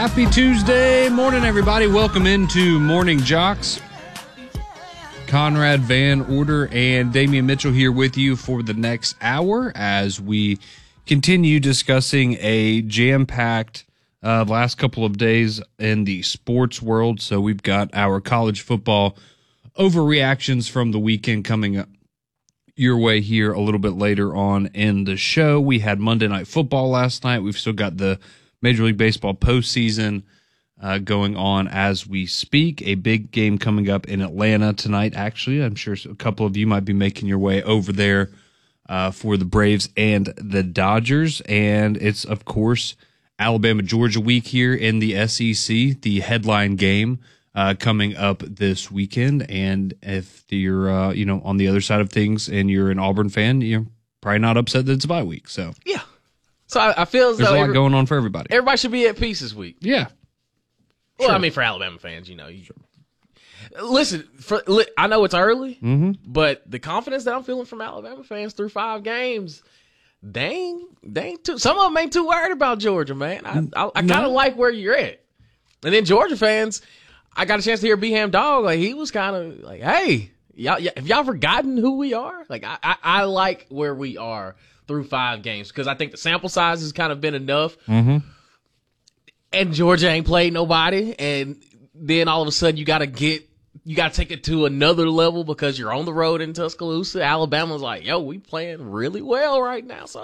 Happy Tuesday morning, everybody. Welcome into Morning Jocks. Conrad Van Order and Damian Mitchell here with you for the next hour as we continue discussing a jam-packed last couple of days in the sports world. So we've got our college football overreactions from the weekend coming up your way here a little bit later on in the show. We had Monday Night Football last night. We've still got the Major League Baseball postseason going on as we speak. A big game coming up in Atlanta tonight, actually. I'm sure a couple of you might be making your way over there for the Braves and the Dodgers. And it's, of course, Alabama-Georgia week here in the SEC, the headline game coming up this weekend. And if you're on the other side of things and you're an Auburn fan, you're probably not upset that it's a bye week. So yeah. So I feel as there's though a lot going on for everybody. Everybody should be at peace this week. Yeah. Well, Sure. I mean, for Alabama fans, listen. I know it's early, but the confidence that I'm feeling from Alabama fans through 5 games, dang, some of them ain't too worried about Georgia, man. I kind of like where you're at. And then Georgia fans, I got a chance to hear B-Ham Dog. Like, he was kind of like, "Hey, have y'all forgotten who we are?" Like, I like where we are through 5 games because I think the sample size has kind of been enough. Mm-hmm. And Georgia ain't played nobody, and then all of a sudden you got to take it to another level because you're on the road in Tuscaloosa. Alabama's like, "Yo, we playing really well right now." So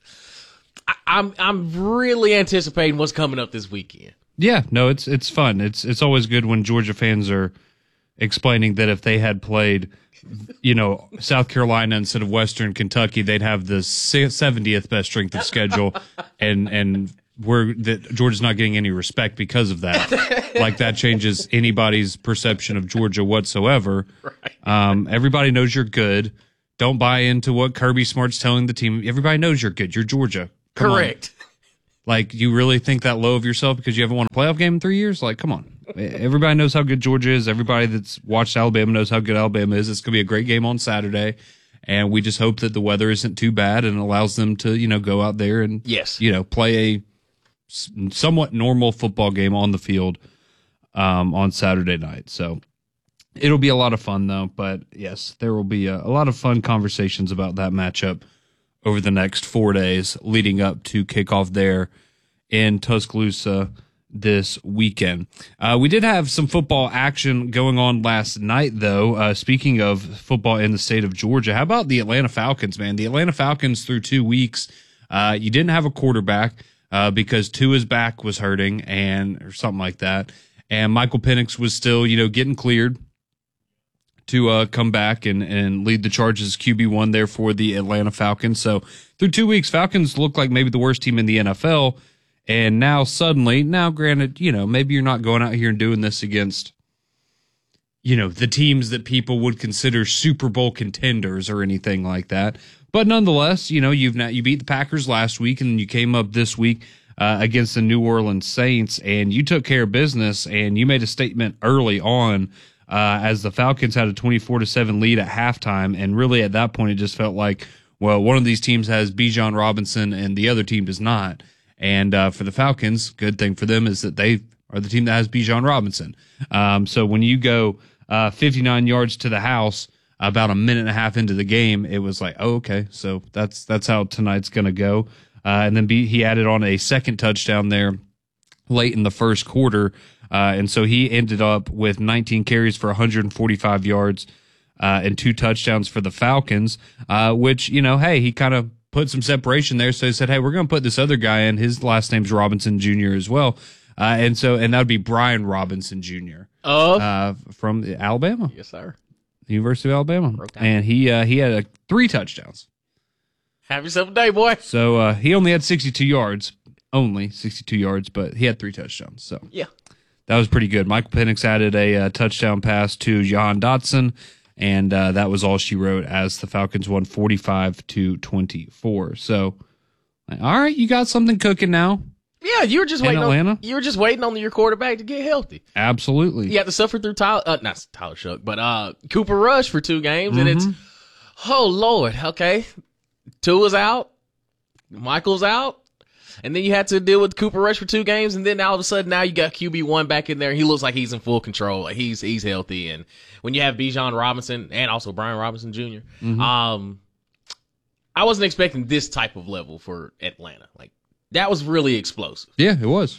I'm really anticipating what's coming up this weekend. Yeah, no, it's fun. It's always good when Georgia fans are explaining that if they had played, South Carolina instead of Western Kentucky, they'd have the 70th best strength of schedule, and Georgia's not getting any respect because of that. Like, that changes anybody's perception of Georgia whatsoever. Right. Everybody knows you're good. Don't buy into what Kirby Smart's telling the team. Everybody knows you're good. You're Georgia. Correct. Like, you really think that low of yourself because you haven't won a playoff game in 3 years? Like, come on. Everybody knows how good Georgia is. Everybody that's watched Alabama knows how good Alabama is. It's going to be a great game on Saturday. And we just hope that the weather isn't too bad and allows them to, go out there and, play a somewhat normal football game on the field on Saturday night. So it'll be a lot of fun, though. But, yes, there will be a lot of fun conversations about that matchup over the next 4 days leading up to kickoff there in Tuscaloosa this weekend. We did have some football action going on last night, though. Speaking of football in the state of Georgia, how about the Atlanta Falcons, man? The Atlanta Falcons through 2 weeks, you didn't have a quarterback because Tua's back was hurting or something like that. And Michael Penix was still, getting cleared to come back and lead the charge as QB1 there for the Atlanta Falcons. So through 2 weeks, Falcons look like maybe the worst team in the NFL. And now suddenly, granted, maybe you're not going out here and doing this against, the teams that people would consider Super Bowl contenders or anything like that. But nonetheless, you beat the Packers last week and you came up this week against the New Orleans Saints and you took care of business and you made a statement early on as the Falcons had a 24-7 lead at halftime. And really at that point, it just felt like, well, one of these teams has Bijan Robinson and the other team does not. And for the Falcons, good thing for them is that they are the team that has Bijan Robinson. So when you go 59 yards to the house about a minute and a half into the game, it was like, oh, okay, so that's how tonight's going to go. And then he added on a second touchdown there late in the first quarter. And so he ended up with 19 carries for 145 yards and 2 touchdowns for the Falcons, which, hey, he kind of put some separation there. So he said, hey, we're going to put this other guy in. His last name's Robinson Jr. as well. And that would be Brian Robinson Jr. From Alabama. Yes, sir. The University of Alabama. And he had 3 touchdowns. Have yourself a day, boy. So he only had 62 yards, but he had 3 touchdowns. So yeah, that was pretty good. Michael Penix added a touchdown pass to Jahan Dotson. And that was all she wrote as the Falcons won 45-24. So, all right, you got something cooking now. Yeah, you were just waiting Atlanta. You were just waiting on your quarterback to get healthy. Absolutely. You had to suffer through not Tyler Shough, but Cooper Rush for 2 games, and it's oh Lord, okay. Tua's out, Michael's out. And then you had to deal with Cooper Rush for 2 games, and then all of a sudden now you got QB1 back in there. He looks like he's in full control. Like he's healthy. And when you have Bijan Robinson and also Brian Robinson Jr., I wasn't expecting this type of level for Atlanta. Like that was really explosive. Yeah, it was.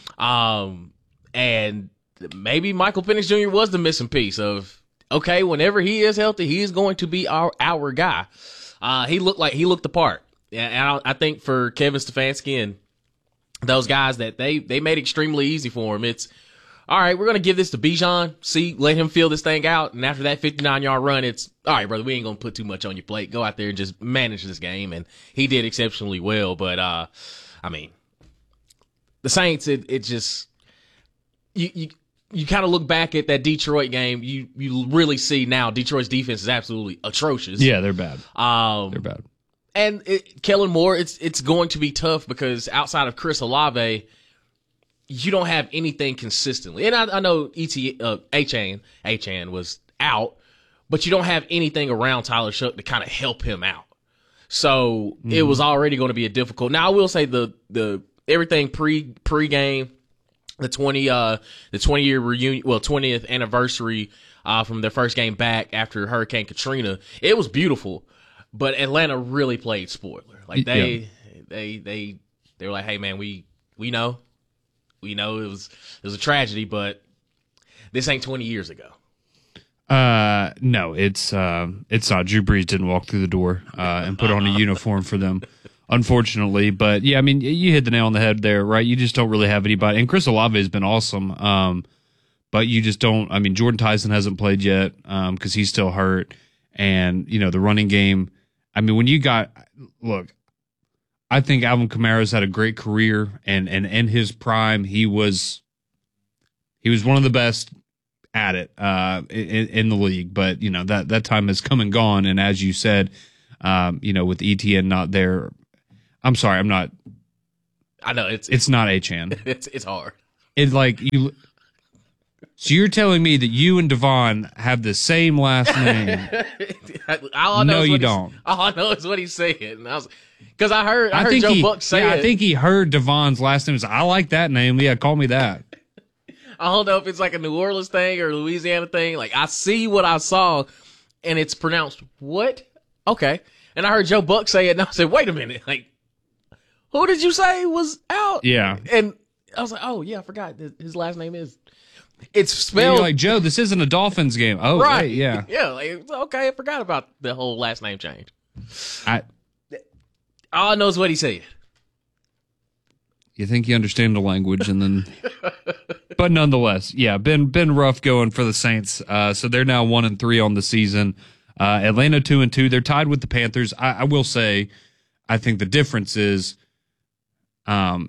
And maybe Michael Penix Jr. was the missing piece of, okay, whenever he is healthy, he is going to be our guy. He looked the part. And I think for Kevin Stefanski and those guys that they made it extremely easy for him. It's, all right, we're going to give this to Bijan, let him feel this thing out. And after that 59-yard run, it's, all right, brother, we ain't going to put too much on your plate. Go out there and just manage this game. And he did exceptionally well. But, I mean, the Saints, it just, you kind of look back at that Detroit game. You really see now Detroit's defense is absolutely atrocious. Yeah, they're bad. They're bad. And Kellen Moore, it's going to be tough because outside of Chris Olave, you don't have anything consistently. And I know Achane was out, but you don't have anything around Tyler Shough to kind of help him out. So it was already going to be a difficult. Now I will say the everything pre-game, the 20-year reunion, 20th anniversary from their first game back after Hurricane Katrina, it was beautiful. But Atlanta really played spoiler. Like they were like, hey man, we know it was a tragedy, but this ain't 20 years ago. No, it's not. Drew Brees didn't walk through the door and put on a uniform for them, unfortunately. But yeah, I mean, you hit the nail on the head there, right? You just don't really have anybody. And Chris Olave has been awesome. But you just don't. I mean, Jordan Tyson hasn't played yet because he's still hurt, and the running game. I mean, when you look, I think Alvin Kamara's had a great career, and in his prime, he was one of the best at it in the league. But that time has come and gone, and as you said, with ETN not there, I'm sorry, I'm not. I know it's not Achane. It's hard. It's like you. So you're telling me that you and Devon have the same last name? No, you don't. All I know is what he said, and because I heard Joe Buck say it. I think he heard Devon's last name. I like that name. Yeah, call me that. I don't know if it's like a New Orleans thing or a Louisiana thing. Like I see what I saw, and it's pronounced what? Okay, and I heard Joe Buck say it, and I said, wait a minute, like who did you say was out? Yeah, and I was like, oh yeah, I forgot his last name is. It's spelled like Joe. This isn't a Dolphins game. Oh, right. Wait, yeah, yeah. Like, okay, I forgot about the whole last name change. All I know is what he said. You think you understand the language, and then, but nonetheless, yeah, been rough going for the Saints. So they're now 1-3 on the season. Atlanta 2-2. They're tied with the Panthers. I will say, I think the difference is, the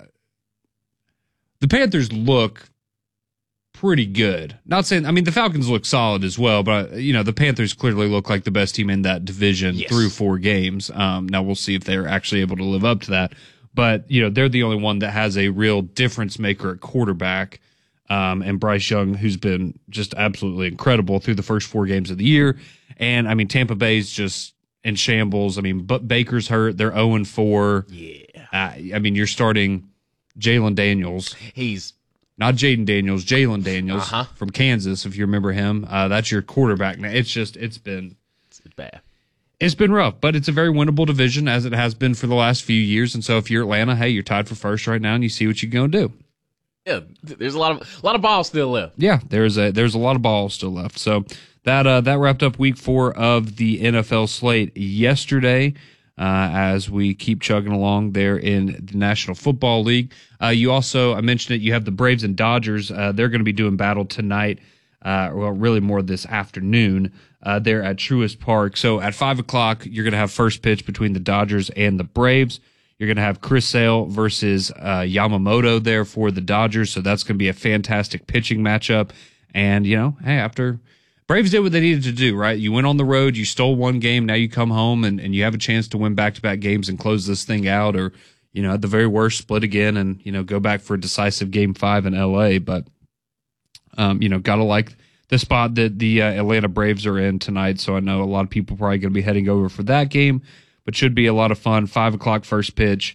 Panthers look pretty good. Not saying, I mean, the Falcons look solid as well, but the Panthers clearly look like the best team in that division through 4 games. Now we'll see if they're actually able to live up to that. But they're the only one that has a real difference maker at quarterback. And Bryce Young, who's been just absolutely incredible through the first 4 games of the year. And I mean, Tampa Bay's just in shambles. I mean, but Baker's hurt. They're 0-4. Yeah. I mean, you're starting Jalen Daniels. He's not Jaden Daniels, Jalen Daniels from Kansas, if you remember him. That's your quarterback. Now, it's been bad. It's been rough, but it's a very winnable division, as it has been for the last few years. And so if you're Atlanta, hey, you're tied for first right now, and you see what you're going to do. Yeah, there's a lot of balls still left. Yeah, there's a lot of balls still left. So that wrapped up week 4 of the NFL slate yesterday. As we keep chugging along there in the National Football League. You also, I mentioned it, you have the Braves and Dodgers. They're going to be doing battle tonight, well, really more this afternoon. They're at Truist Park. So at 5 o'clock, you're going to have first pitch between the Dodgers and the Braves. You're going to have Chris Sale versus Yamamoto there for the Dodgers. So that's going to be a fantastic pitching matchup. And, hey, after Braves did what they needed to do, right? You went on the road, you stole 1 game, now you come home and you have a chance to win back-to-back games and close this thing out, or, at the very worst, split again and, go back for a decisive Game 5 in L.A. But, gotta like the spot that the Atlanta Braves are in tonight, so I know a lot of people probably going to be heading over for that game, but should be a lot of fun. 5 o'clock first pitch.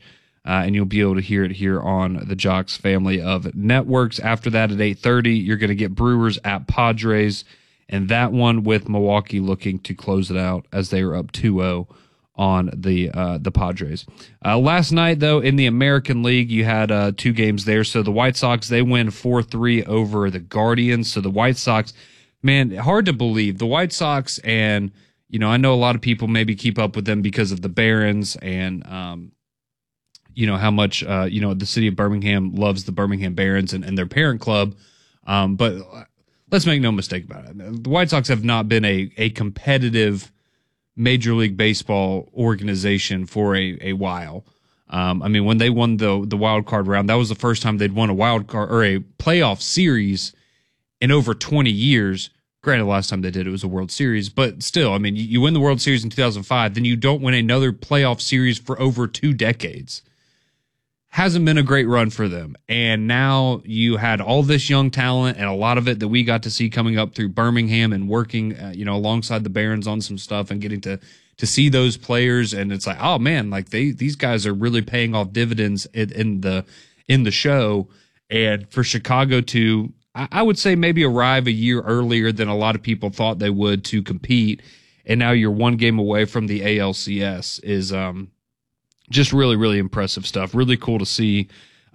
and you'll be able to hear it here on the Jocks family of networks. After that, at 8:30, you're going to get Brewers at Padres, and that one with Milwaukee looking to close it out as they are up 2-0 on the Padres. Last night, though, in the American League, you had 2 games there. So the White Sox, they win 4-3 over the Guardians. So the White Sox, man, hard to believe. The White Sox, and, I know a lot of people maybe keep up with them because of the Barons and, how much, the city of Birmingham loves the Birmingham Barons and their parent club. But let's make no mistake about it. The White Sox have not been a competitive Major League Baseball organization for a while. When they won the wild card round, that was the first time they'd won a wild card or a playoff series in over 20 years. Granted, the last time they did it was a World Series, but still, you win the World Series in 2005, then you don't win another playoff series for over 2 decades. Hasn't been a great run for them. And now you had all this young talent and a lot of it that we got to see coming up through Birmingham and working, alongside the Barons on some stuff and getting to see those players. And it's like, oh man, like these guys are really paying off dividends in the show. And for Chicago to, I would say, maybe arrive a year earlier than a lot of people thought they would to compete. And now you're 1 game away from the ALCS is, just really, really impressive stuff. Really cool to see.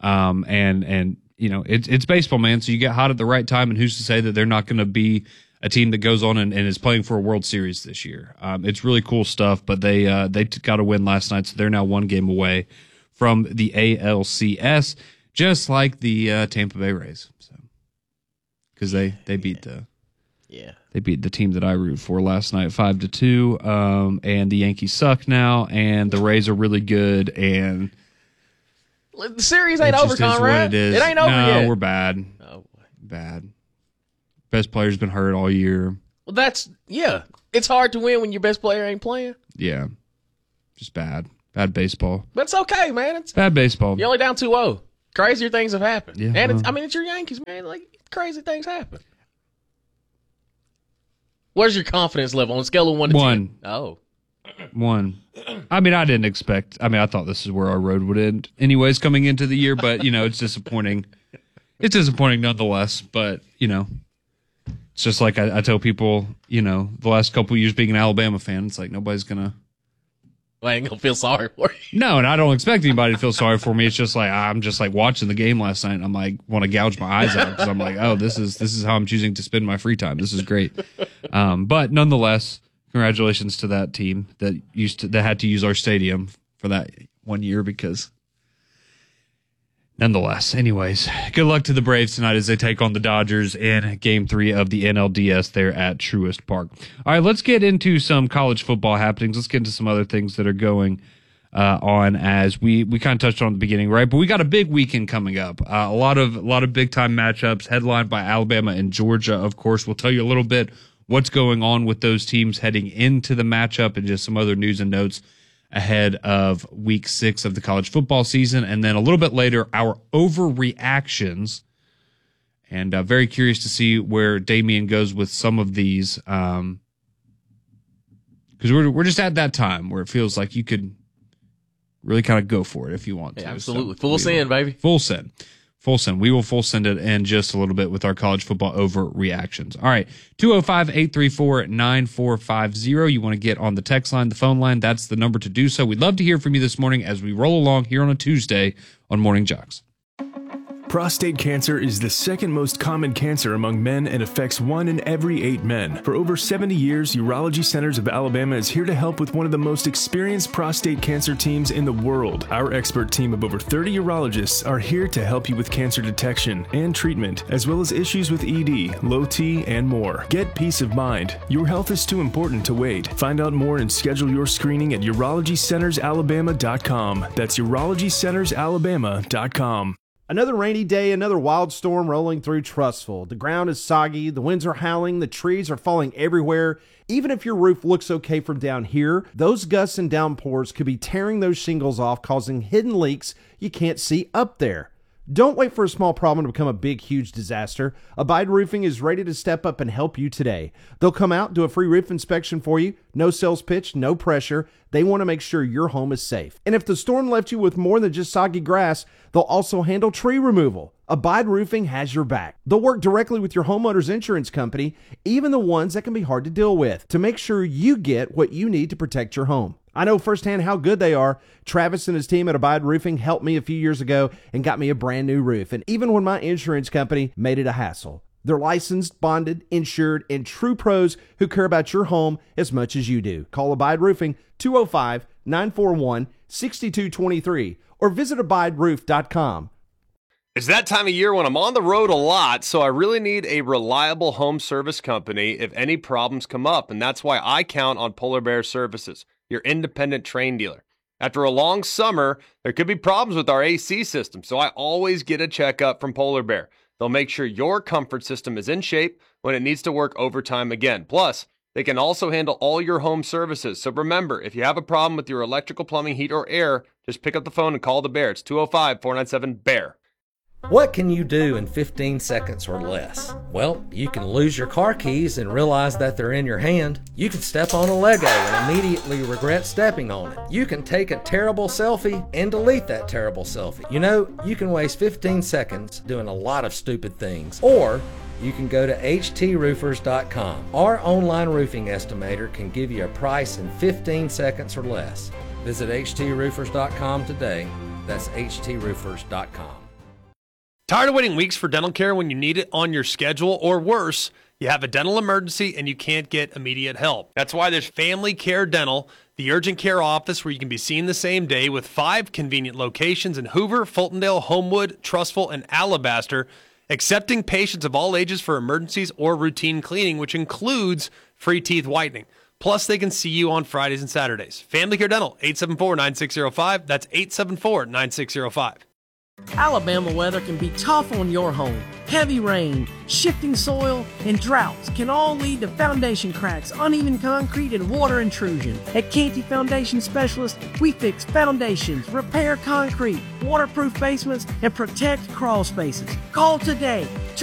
It's baseball, man. So you get hot at the right time, and who's to say that they're not going to be a team that goes on and is playing for a World Series this year. It's really cool stuff, but they got a win last night, so they're now 1 game away from the ALCS, just like the Tampa Bay Rays. So, because they beat They beat the team that I root for last night 5-2. And the Yankees suck now, and the Rays are really good. And the series ain't over, Conrad. It ain't over yet. No, we're bad. Oh, boy. Bad. Best player's been hurt all year. Well, it's hard to win when your best player ain't playing. Yeah. Just bad. Bad baseball. But it's okay, man. It's bad baseball. You're only down 2-0. Crazier things have happened. Yeah, and it's your Yankees, man. Like, crazy things happen. Where's your confidence level on a scale of 1 to 10? 1. Oh. 1. I didn't expect. I thought this is where our road would end anyways coming into the year, but, it's disappointing. It's disappointing nonetheless, but, it's just like I tell people, the last couple of years being an Alabama fan, it's like nobody's going to. I ain't going to feel sorry for you. No, and I don't expect anybody to feel sorry for me. It's just like I'm just like watching the game last night, and I'm like want to gouge my eyes out because I'm like, oh, this is how I'm choosing to spend my free time. This is great. But nonetheless, congratulations to that team that had to use our stadium for that 1 year because. Nonetheless, anyways, good luck to the Braves tonight as they take on the Dodgers in Game 3 of the NLDS there at Truist Park. All right, let's get into some college football happenings. Let's get into some other things that are going on as we kind of touched on at the beginning, right? But we got a big weekend coming up. A lot of big-time matchups headlined by Alabama and Georgia, of course. We'll tell you a little bit what's going on with those teams heading into the matchup and just some other news and notes ahead of week 6 of the college football season. And then a little bit later, our overreactions. And very curious to see where Damian goes with some of these. Because we're just at that time where it feels like you could really kind of go for it if you want to. Yeah, absolutely. So full send, baby. Full send. Full send. We will full send it in just a little bit with our college football overreactions. All right. 205-834-9450. You want to get on the text line, the phone line. That's the number to do so. We'd love to hear from you this morning as we roll along here on a Tuesday on Morning Jocks. Prostate cancer is the second most common cancer among men and affects 1 in every 8 men. For over 70 years, Urology Centers of Alabama is here to help with one of the most experienced prostate cancer teams in the world. Our expert team of over 30 urologists are here to help you with cancer detection and treatment, as well as issues with ED, low T, and more. Get peace of mind. Your health is too important to wait. Find out more and schedule your screening at UrologyCentersAlabama.com. That's UrologyCentersAlabama.com. Another rainy day, another wild storm rolling through Trussville. The ground is soggy, the winds are howling, the trees are falling everywhere. Even if your roof looks okay from down here, those gusts and downpours could be tearing those shingles off, causing hidden leaks you can't see up there. Don't wait for a small problem to become a big, huge disaster. Abide Roofing is ready to step up and help you today. They'll come out, do a free roof inspection for you. No sales pitch, no pressure. They want to make sure your home is safe. And if the storm left you with more than just soggy grass, they'll also handle tree removal. Abide Roofing has your back. They'll work directly with your homeowner's insurance company, even the ones that can be hard to deal with, to make sure you get what you need to protect your home. I know firsthand how good they are. Travis and his team at Abide Roofing helped me a few years ago and got me a brand new roof. And even when my insurance company made it a hassle. They're licensed, bonded, insured, and true pros who care about your home as much as you do. Call Abide Roofing 205-941-6223 or visit abideroof.com. It's that time of year when I'm on the road a lot, so I really need a reliable home service company if any problems come up, and that's why I count on Polar Bear Services, your independent Trane dealer. After a long summer, there could be problems with our AC system, so I always get a checkup from Polar Bear. They'll make sure your comfort system is in shape when it needs to work overtime again. Plus, they can also handle all your home services. So remember, if you have a problem with your electrical, plumbing, heat, or air, just pick up the phone and call the Bear. It's 205-497-BEAR. What can you do in 15 seconds or less? Well, you can lose your car keys and realize that they're in your hand. You can step on a Lego and immediately regret stepping on it. You can take a terrible selfie and delete that terrible selfie. You know, you can waste 15 seconds doing a lot of stupid things. Or you can go to htroofers.com. Our online roofing estimator can give you a price in 15 seconds or less. Visit htroofers.com today. That's htroofers.com. Tired of waiting weeks for dental care when you need it on your schedule, or worse, you have a dental emergency and you can't get immediate help? That's why there's Family Care Dental, the urgent care office where you can be seen the same day, with 5 convenient locations in Hoover, Fultondale, Homewood, Trussville, and Alabaster, accepting patients of all ages for emergencies or routine cleaning, which includes free teeth whitening. Plus, they can see you on Fridays and Saturdays. Family Care Dental, 874-9605. That's 874-9605. Alabama weather can be tough on your home. Heavy rain, shifting soil, and droughts can all lead to foundation cracks, uneven concrete, and water intrusion. At Canty Foundation Specialists, we fix foundations, repair concrete, waterproof basements, and protect crawl spaces. Call today,